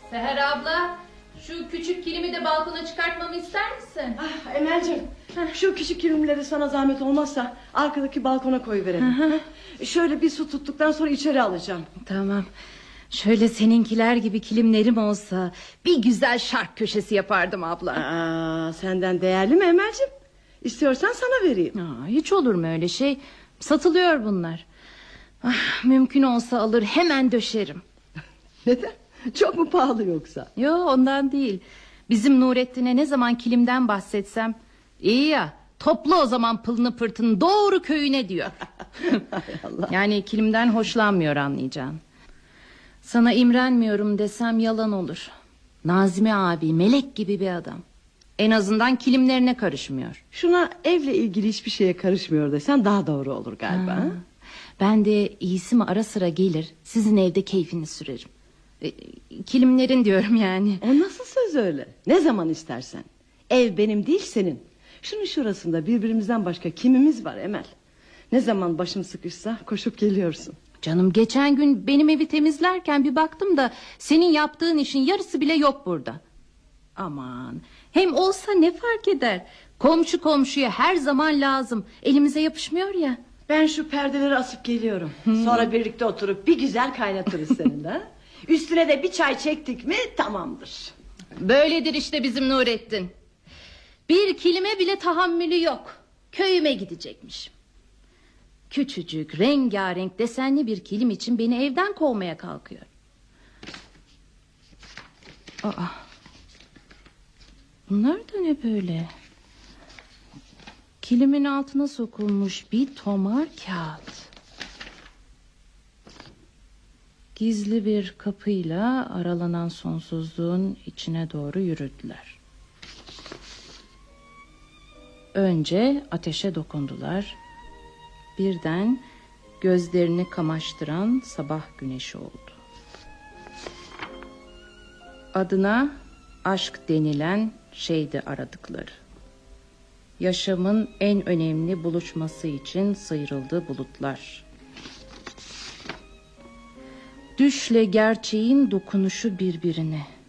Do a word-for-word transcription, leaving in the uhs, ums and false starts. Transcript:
Seher abla, şu küçük kilimi de balkona çıkartmamı ister misin? Ah, Emel'cim, şu küçük kilimleri sana zahmet olmazsa arkadaki balkona koyuverelim. Şöyle bir su tuttuktan sonra içeri alacağım. Tamam. Şöyle seninkiler gibi kilimlerim olsa bir güzel şark köşesi yapardım abla. Aa, senden değerli mi Emel'cim? İstiyorsan sana vereyim. Aa, hiç olur mu öyle şey? Satılıyor bunlar. Ah, mümkün olsa alır hemen döşerim. Neden? Çok mu pahalı yoksa? Yo, ondan değil. Bizim Nurettin'e ne zaman kilimden bahsetsem, iyi ya, topla o zaman pılını pırtını doğru köyüne diyor. Allah. Yani kilimden hoşlanmıyor, anlayacağın. Sana imrenmiyorum desem yalan olur. Nazmi abi melek gibi bir adam. En azından kilimlerine karışmıyor. Şuna evle ilgili hiçbir şeye karışmıyor desen daha doğru olur galiba. Ha. Ha? Ben de iyisi mi ara sıra gelir sizin evde keyfini sürerim. E, kilimlerin diyorum yani. O nasıl söz öyle? Ne zaman istersen. Ev benim değil senin. Şunun şurasında birbirimizden başka kimimiz var Emel? Ne zaman başım sıkışsa koşup geliyorsun. Canım, geçen gün benim evi temizlerken bir baktım da senin yaptığın işin yarısı bile yok burada. Aman, hem olsa ne fark eder? Komşu komşuya her zaman lazım. Elimize yapışmıyor ya. Ben şu perdeleri asıp geliyorum. Sonra birlikte oturup bir güzel kaynatırız seninle. Üstüne de bir çay çektik mi tamamdır. Böyledir işte bizim Nurettin. Bir kilime bile tahammülü yok. Köyüme gidecekmiş. Küçücük, rengarenk, desenli bir kilim için beni evden kovmaya kalkıyor. Aa, bunlar da ne böyle? Kilimin altına sokulmuş bir tomar kağıt. Gizli bir kapıyla aralanan sonsuzluğun içine doğru yürüdüler. Önce ateşe dokundular. Birden gözlerini kamaştıran sabah güneşi oldu. Adına aşk denilen şeydi aradıkları. Yaşamın en önemli buluşması için sıyrıldı bulutlar. Düşle gerçeğin dokunuşu birbirine.